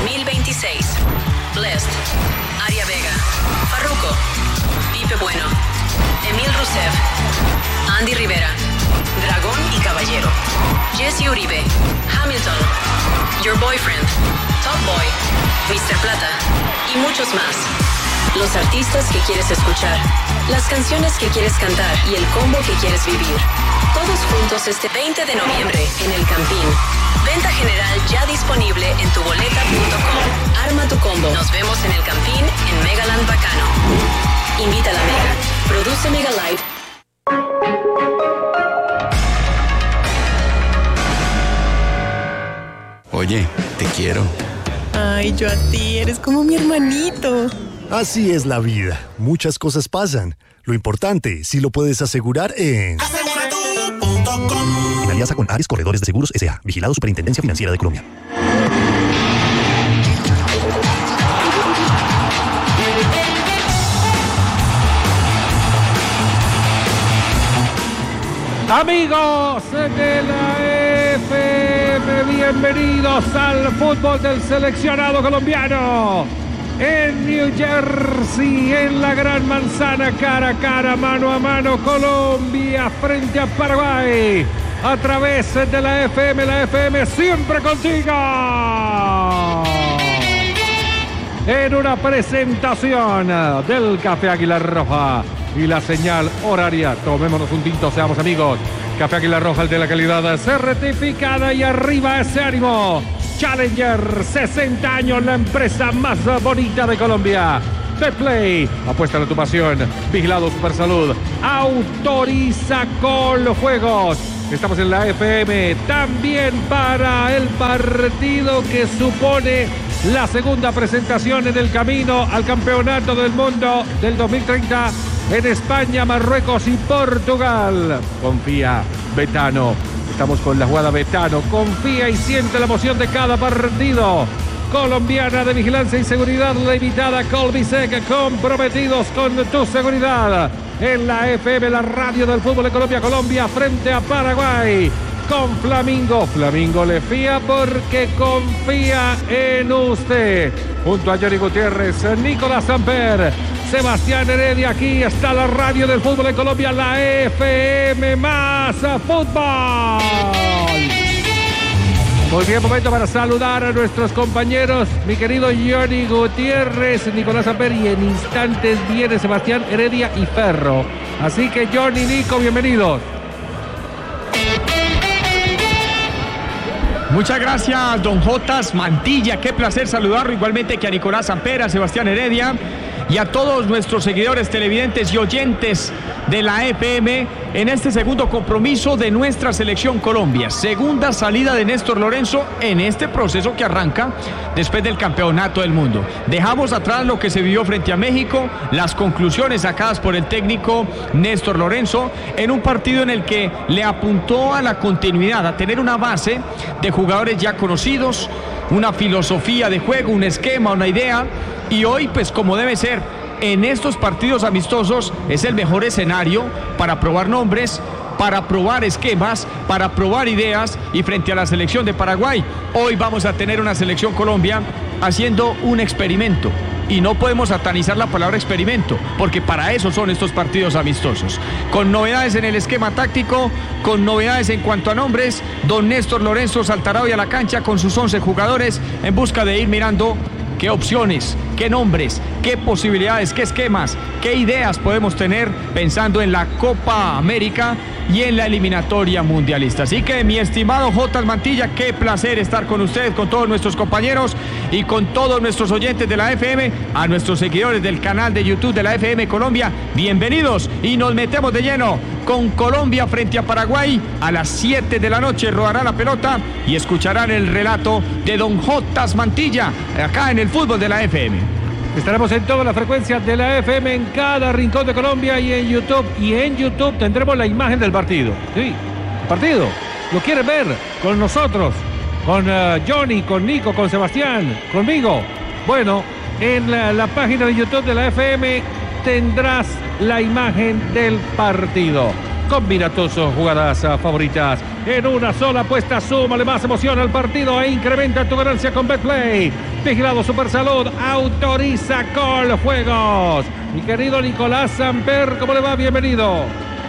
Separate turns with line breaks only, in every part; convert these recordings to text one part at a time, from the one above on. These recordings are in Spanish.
2026. Blessed, Aria Vega, Farruko, Pipe Bueno, Emil Rusev, Andy Rivera, Dragón y Caballero, Jesse Uribe, Hamilton, Your Boyfriend, Top Boy, Mr. Plata y muchos más. Los artistas que quieres escuchar, las canciones que quieres cantar y el combo que quieres vivir. Todos juntos este 20 de noviembre en El Campín. Venta general ya disponible en tuboleta.com. Arma tu combo. Nos vemos en El Campín en Megaland Bacano. Invita a la Mega. Produce Mega Live.
Oye, te quiero.
Ay, yo a ti, eres como mi hermanito.
Así es la vida. Muchas cosas pasan. Lo importante, si lo puedes asegurar en...
En alianza con Ares Corredores de Seguros S.A. Vigilado Superintendencia Financiera de Colombia.
Amigos de la FM, bienvenidos al fútbol del seleccionado colombiano. En New Jersey, en la Gran Manzana, cara a cara, mano a mano, Colombia frente a Paraguay. A través de la FM siempre contigo. En una presentación del Café Águila Roja y la señal horaria. Tomémonos un tinto, seamos amigos. Café Águila Roja, el de la calidad certificada, y arriba ese ánimo. Challenger, 60 años, la empresa más bonita de Colombia. Betplay, apuesta a tu pasión. Vigilado Supersalud, autoriza Coljuegos. Estamos en la FM también para el partido que supone la segunda presentación en el camino al Campeonato del Mundo del 2030 en España, Marruecos y Portugal. Confía, Betano. Estamos con la jugada Betano. Confía y siente la emoción de cada partido. Colombiana de Vigilancia y Seguridad Limitada, Colvisec, comprometidos con tu seguridad. En la FM, la radio del fútbol de Colombia, Colombia frente a Paraguay. Con Flamingo. Flamingo le fía porque confía en usted. Junto a Johnny Gutiérrez, Nicolás Samper, Sebastián Heredia, aquí está la radio del fútbol de Colombia, la FM más fútbol. Muy bien, momento para saludar a nuestros compañeros, mi querido Johnny Gutiérrez, Nicolás Samper, y en instantes viene Sebastián Heredia y Ferro. Así que Johnny, Nico, bienvenidos.
Muchas gracias, don Jotas Mantilla. Qué placer saludarlo, igualmente que a Nicolás Samper, a Sebastián Heredia y a todos nuestros seguidores, televidentes y oyentes de la FM en este segundo compromiso de nuestra selección Colombia. Segunda salida de Néstor Lorenzo en este proceso que arranca después del Campeonato del Mundo. Dejamos atrás lo que se vivió frente a México, las conclusiones sacadas por el técnico Néstor Lorenzo en un partido en el que le apuntó a la continuidad, a tener una base de jugadores ya conocidos, una filosofía de juego, un esquema, una idea, y hoy, pues como debe ser, en estos partidos amistosos es el mejor escenario para probar nombres, para probar esquemas, para probar ideas, y frente a la selección de Paraguay, hoy vamos a tener una selección Colombia haciendo un experimento. Y no podemos satanizar la palabra experimento, porque para eso son estos partidos amistosos. Con novedades en el esquema táctico, con novedades en cuanto a nombres, don Néstor Lorenzo saltará hoy a la cancha con sus 11 jugadores en busca de ir mirando qué opciones, qué nombres, qué posibilidades, qué esquemas, qué ideas podemos tener pensando en la Copa América y en la eliminatoria mundialista. Así que, mi estimado Jotas Mantilla, qué placer estar con ustedes, con todos nuestros compañeros y con todos nuestros oyentes de la FM, a nuestros seguidores del canal de YouTube de la FM Colombia. Bienvenidos, y nos metemos de lleno con Colombia frente a Paraguay. A las 7 de la noche rodará la pelota y escucharán el relato de don Jotas Mantilla acá en el fútbol de la FM.
Estaremos en todas las frecuencias de la FM en cada rincón de Colombia y en YouTube. Y en YouTube tendremos la imagen del partido. Sí, el partido. ¿Lo quieren ver? Con nosotros, con Johnny, con Nico, con Sebastián, conmigo. Bueno, en la página de YouTube de la FM tendrás la imagen del partido. Combina tus jugadas favoritas en una sola apuesta. Súmale más emoción al partido e incrementa tu ganancia con Betplay. Vigilado Supersalud, autoriza Coljuegos. Mi querido Nicolás Samper, ¿cómo le va? Bienvenido.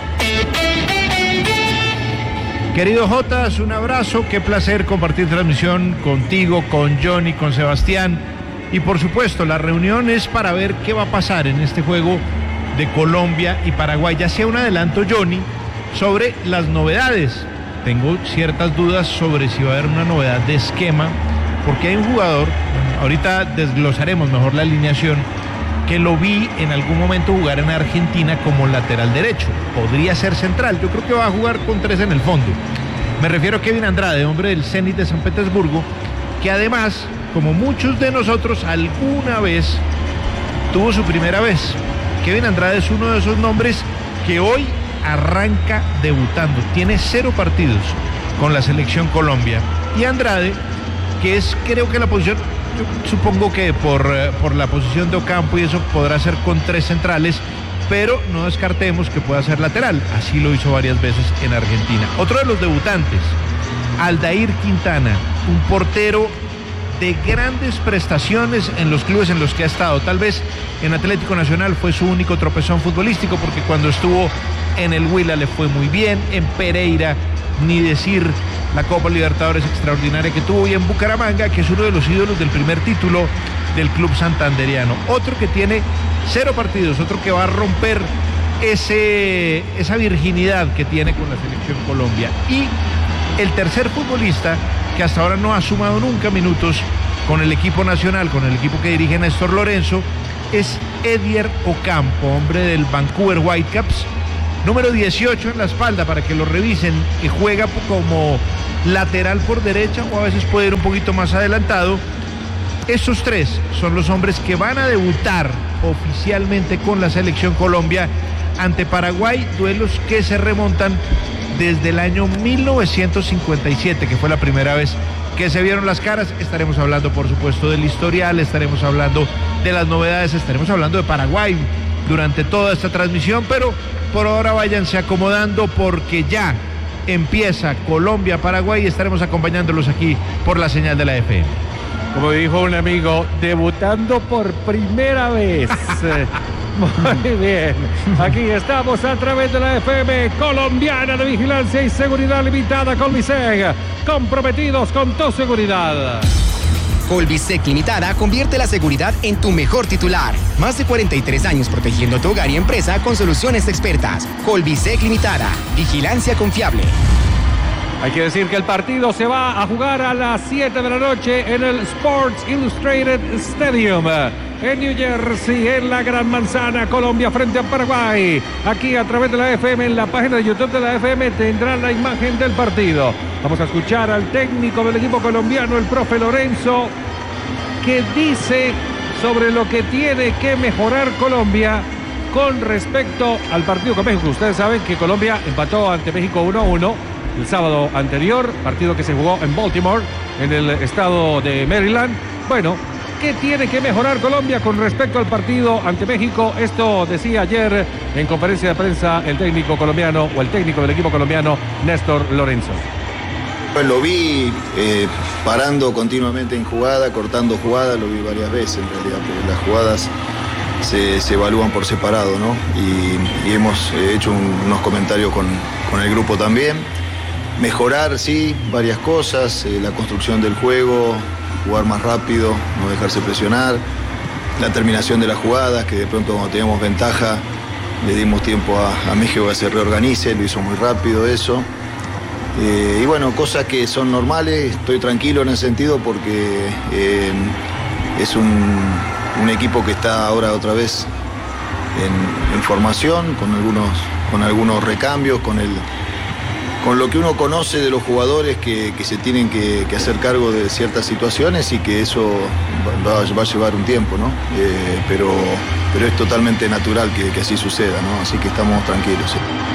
Querido Jotas, un abrazo, qué placer compartir transmisión contigo, con Johnny, con Sebastián. Y por supuesto, la reunión es para ver qué va a pasar en este juego de Colombia y Paraguay. Ya sea un adelanto, Johnny, sobre las novedades. Tengo ciertas dudas sobre si va a haber una novedad de esquema, porque hay un jugador, ahorita desglosaremos mejor la alineación, que lo vi en algún momento jugar en Argentina como lateral derecho. Podría ser central, yo creo que va a jugar con 3 en el fondo. Me refiero a Kevin Andrade, hombre del Zenit de San Petersburgo, que además, como muchos de nosotros, alguna vez tuvo su primera vez. Kevin Andrade es uno de esos nombres que hoy arranca debutando. Tiene 0 partidos con la selección Colombia. Y Andrade, que es creo que la posición, yo supongo que por la posición de Ocampo y eso podrá ser con 3 centrales, pero no descartemos que pueda ser lateral. Así lo hizo varias veces en Argentina. Otro de los debutantes, Aldair Quintana, un portero de grandes prestaciones en los clubes en los que ha estado. Tal vez en Atlético Nacional fue su único tropezón futbolístico, porque cuando estuvo en el Huila le fue muy bien, en Pereira ni decir la Copa Libertadores extraordinaria que tuvo, y en Bucaramanga, que es uno de los ídolos del primer título del club santanderiano. Otro que tiene 0 partidos, otro que va a romper esa virginidad que tiene con la selección Colombia. Y el tercer futbolista que hasta ahora no ha sumado nunca minutos con el equipo nacional, con el equipo que dirige Néstor Lorenzo, es Edier Ocampo, hombre del Vancouver Whitecaps, número 18 en la espalda, para que lo revisen, y juega como lateral por derecha, o a veces puede ir un poquito más adelantado. Estos 3 son los hombres que van a debutar oficialmente con la selección Colombia ante Paraguay, duelos que se remontan desde el año 1957, que fue la primera vez que se vieron las caras. Estaremos hablando, por supuesto, del historial, estaremos hablando de las novedades, estaremos hablando de Paraguay durante toda esta transmisión, pero por ahora váyanse acomodando, porque ya empieza Colombia-Paraguay y estaremos acompañándolos aquí por la señal de la FM.
Como dijo un amigo, debutando por primera vez. Muy bien, aquí estamos a través de la FM colombiana de vigilancia y seguridad limitada Colviseg, comprometidos con tu seguridad.
Colviseg Limitada convierte la seguridad en tu mejor titular. Más de 43 años protegiendo tu hogar y empresa con soluciones expertas. Colviseg Limitada, vigilancia confiable.
Hay que decir que el partido se va a jugar a las 7 de la noche en el Sports Illustrated Stadium en New Jersey, en la Gran Manzana. Colombia frente a Paraguay. Aquí a través de la FM, en la página de YouTube de la FM, tendrán la imagen del partido. Vamos a escuchar al técnico del equipo colombiano, el profe Lorenzo, que dice sobre lo que tiene que mejorar Colombia con respecto al partido con México. Ustedes saben que Colombia empató ante México 1-1 el sábado anterior, partido que se jugó en Baltimore, en el estado de Maryland. Bueno, ¿qué tiene que mejorar Colombia con respecto al partido ante México? Esto decía ayer en conferencia de prensa el técnico colombiano, o el técnico del equipo colombiano, Néstor Lorenzo.
Pues lo vi parando continuamente en jugada, cortando jugada, lo vi varias veces en realidad, porque las jugadas se evalúan por separado, ¿no? Y hemos hecho unos comentarios con el grupo también. Mejorar, sí, varias cosas, la construcción del juego, jugar más rápido, no dejarse presionar, la terminación de las jugadas, que de pronto cuando teníamos ventaja le dimos tiempo a México que se reorganice, lo hizo muy rápido eso. Y bueno, cosas que son normales, estoy tranquilo en ese sentido porque es un equipo que está ahora otra vez en formación, con algunos recambios, con lo que uno conoce de los jugadores que se tienen que hacer cargo de ciertas situaciones, y que eso va a llevar un tiempo, ¿no? Pero es totalmente natural que así suceda, ¿no? Así que estamos tranquilos. ¿Sí?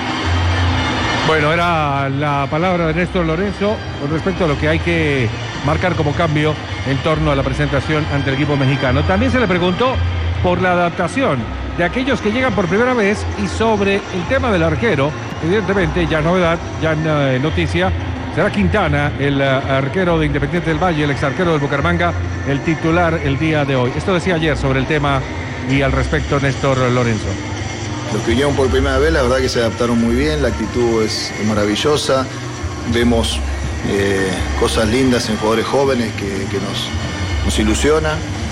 Bueno, era la palabra de Néstor Lorenzo con respecto a lo que hay que marcar como cambio en torno a la presentación ante el equipo mexicano. También se le preguntó por la adaptación de aquellos que llegan por primera vez y sobre el tema del arquero. Evidentemente, ya novedad, ya noticia, Será Quintana, el arquero de Independiente del Valle, el ex arquero del Bucaramanga, el titular el día de hoy. Esto decía ayer sobre el tema y al respecto Néstor Lorenzo.
Los que vinieron por primera vez, la verdad que se adaptaron muy bien, la actitud es maravillosa. Vemos cosas lindas en jugadores jóvenes que nos ilusiona.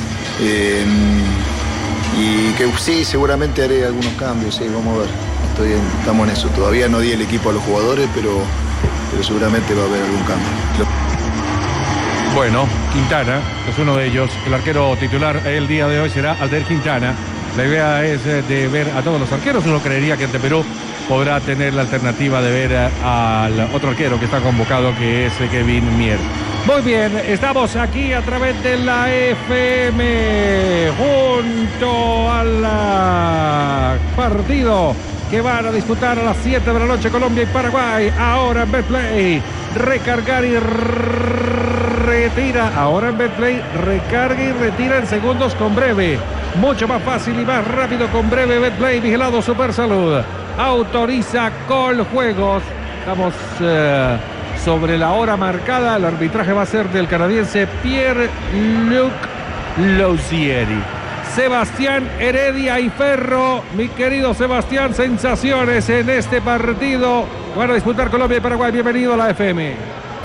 Y que sí, seguramente haré algunos cambios, sí, vamos a ver. Estamos en eso. Todavía no di el equipo a los jugadores, pero seguramente va a haber algún cambio.
Bueno, Quintana es uno de ellos. El arquero titular el día de hoy será Alder Quintana. La idea es de ver a todos los arqueros. Uno creería que ante Perú podrá tener la alternativa de ver al otro arquero que está convocado, que es Kevin Mier. Muy bien, estamos aquí a través de la FM junto al partido que van a disputar a las 7 de la noche Colombia y Paraguay. Ahora en Betplay, recargar y retira. Ahora en Betplay, recarga y retira en segundos con Breve. Mucho más fácil y más rápido con Breve. Betplay, vigilado Supersalud. Autoriza Coljuegos. Estamos sobre la hora marcada. El arbitraje va a ser del canadiense Pierre-Luc Lausieri. Sebastián Heredia y Ferro. Mi querido Sebastián, sensaciones en este partido. Van a disputar Colombia y Paraguay. Bienvenido a la FM.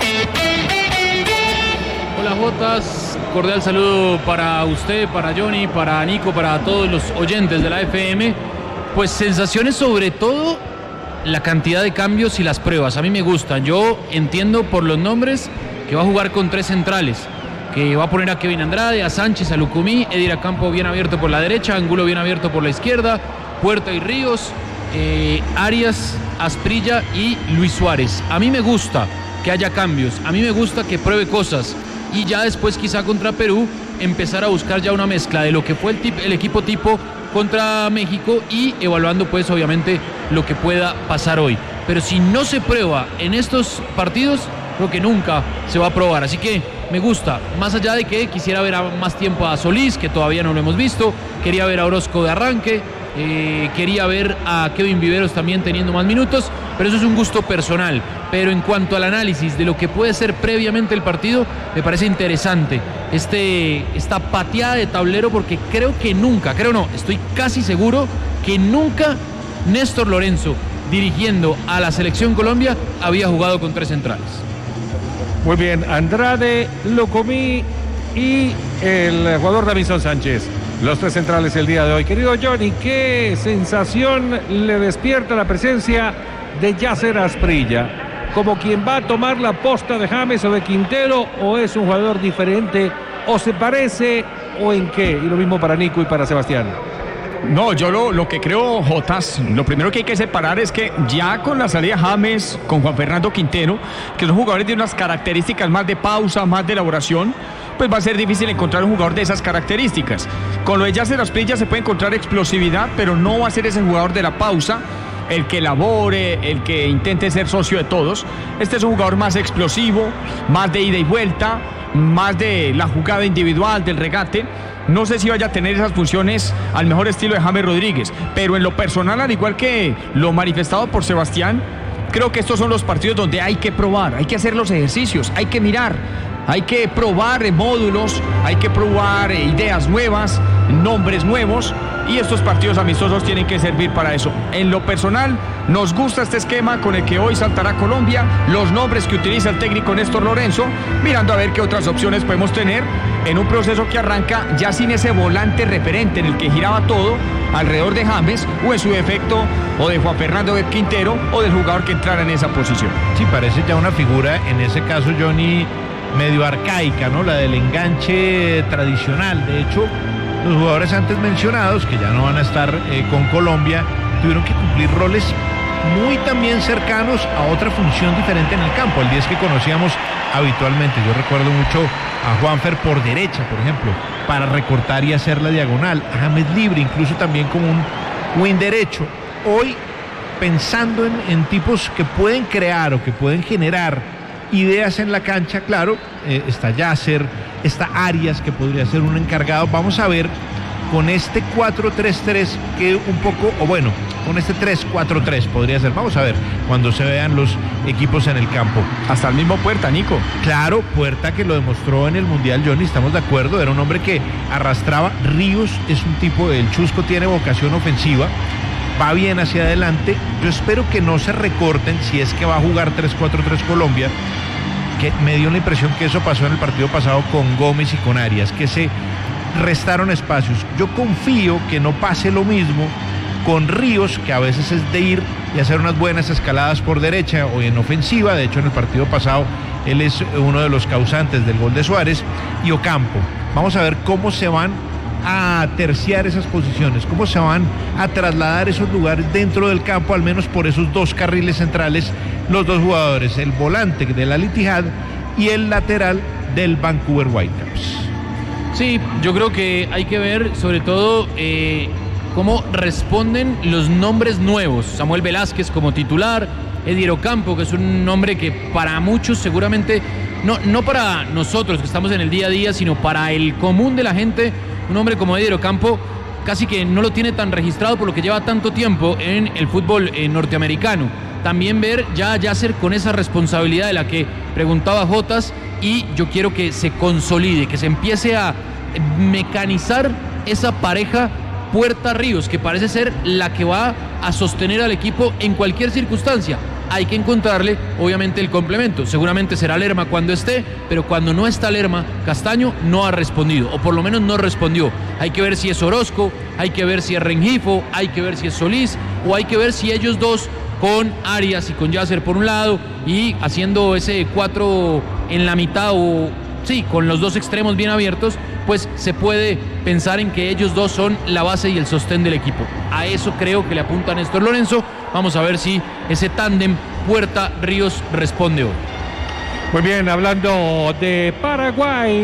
Hola Jotas, cordial saludo para usted, para Johnny, para Nico, para todos los oyentes de la FM. Pues sensaciones, sobre todo la cantidad de cambios y las pruebas. A mí me gustan. Yo entiendo por los nombres que va a jugar con 3 centrales, que va a poner a Kevin Andrade, a Sánchez, a Lucumí, Edir Acampo bien abierto por la derecha, Angulo bien abierto por la izquierda, Puerta y Ríos, Arias, Asprilla y Luis Suárez. A mí me gusta que haya cambios, a mí me gusta que pruebe cosas y ya después quizá contra Perú empezar a buscar ya una mezcla de lo que fue el equipo tipo contra México y evaluando pues obviamente lo que pueda pasar hoy. Pero si no se prueba en estos partidos, creo que nunca se va a probar. Así que me gusta, más allá de que quisiera ver más tiempo a Solís, que todavía no lo hemos visto, quería ver a Orozco de arranque, quería ver a Kevin Viveros también teniendo más minutos, pero eso es un gusto personal. Pero en cuanto al análisis de lo que puede ser previamente el partido, me parece interesante esta pateada de tablero, porque estoy casi seguro que nunca Néstor Lorenzo, dirigiendo a la selección Colombia, había jugado con 3 centrales.
Muy bien, Andrade, Lucumí y el jugador Davinson Sánchez. Los 3 centrales el día de hoy. Querido Johnny, ¿qué sensación le despierta la presencia de Yasser Asprilla? ¿Como quien va a tomar la posta de James o de Quintero, o es un jugador diferente, o se parece, o en qué? Y lo mismo para Nico y para Sebastián.
No, yo lo que creo, Jotas, lo primero que hay que separar es que ya con la salida de James, con Juan Fernando Quintero, que son jugadores de unas características más de pausa, más de elaboración, pues va a ser difícil encontrar un jugador de esas características. Con lo de Yasser Asprilla se puede encontrar explosividad, pero no va a ser ese jugador de la pausa, el que elabore, el que intente ser socio de todos. Este es un jugador más explosivo, más de ida y vuelta, más de la jugada individual, del regate. No sé si vaya a tener esas funciones al mejor estilo de James Rodríguez, pero en lo personal, al igual que lo manifestado por Sebastián, creo que estos son los partidos donde hay que probar, hay que hacer los ejercicios, hay que mirar, hay que probar módulos, hay que probar ideas nuevas, nombres nuevos, y estos partidos amistosos tienen que servir para eso. En lo personal, nos gusta este esquema con el que hoy saltará Colombia, los nombres que utiliza el técnico Néstor Lorenzo, mirando a ver qué otras opciones podemos tener en un proceso que arranca ya sin ese volante referente en el que giraba todo alrededor de James, o en su defecto, o de Juan Fernando Quintero, o del jugador que entrara en esa posición.
Sí, parece ya una figura, en ese caso, Johnny, medio arcaica, ¿no? La del enganche tradicional. De hecho, los jugadores antes mencionados, que ya no van a estar con Colombia, tuvieron que cumplir roles muy también cercanos a otra función diferente en el campo, el 10 que conocíamos habitualmente. Yo recuerdo mucho a Juanfer por derecha, por ejemplo, para recortar y hacer la diagonal, a James libre, incluso también como un wing derecho. Hoy, pensando en tipos que pueden crear o que pueden generar ideas en la cancha, claro, está Yasser, está Arias, que podría ser un encargado. Vamos a ver con este 4-3-3 que un poco, o bueno, con este 3-4-3 podría ser. Vamos a ver cuando se vean los equipos en el campo.
Hasta el mismo Puerta, Nico.
Claro, Puerta, que lo demostró en el Mundial, Johnny, estamos de acuerdo, era un hombre que arrastraba. Ríos es un tipo, el Chusco tiene vocación ofensiva, va bien hacia adelante. Yo espero que no se recorten si es que va a jugar 3-4-3 Colombia, que me dio la impresión que eso pasó en el partido pasado con Gómez y con Arias, que se restaron espacios. Yo confío que no pase lo mismo con Ríos, que a veces es de ir y hacer unas buenas escaladas por derecha o en ofensiva. De hecho, en el partido pasado él es uno de los causantes del gol de Suárez. Y Ocampo, vamos a ver cómo se van a terciar esas posiciones, cómo se van a trasladar esos lugares dentro del campo, al menos por esos dos carriles centrales, los dos jugadores, el volante del Al Ittihad y el lateral del Vancouver Whitecaps.
Sí, yo creo que hay que ver sobre todo cómo responden los nombres nuevos. Samuel Velázquez como titular, Edir Ocampo, que es un nombre que para muchos seguramente, no para nosotros que estamos en el día a día, sino para el común de la gente, un hombre como Edir Ocampo casi que no lo tiene tan registrado por lo que lleva tanto tiempo en el fútbol norteamericano. También ver ya a Yasser con esa responsabilidad de la que preguntaba Jotas, y yo quiero que se consolide, que se empiece a mecanizar esa pareja Puerta-Ríos, que parece ser la que va a sostener al equipo en cualquier circunstancia. Hay que encontrarle, obviamente, el complemento. Seguramente será Lerma cuando esté, pero cuando no está Lerma, Castaño no ha respondido, o por lo menos no respondió. Hay que ver si es Orozco, hay que ver si es Rengifo, hay que ver si es Solís, o hay que ver si ellos dos, con Arias y con Yasser por un lado, y haciendo ese 4 en la mitad, o sí, con los dos extremos bien abiertos, pues se puede pensar en que ellos dos son la base y el sostén del equipo. A eso creo que le apunta Néstor Lorenzo. Vamos a ver si ese tándem Puerta-Ríos responde hoy.
Muy bien, hablando de Paraguay.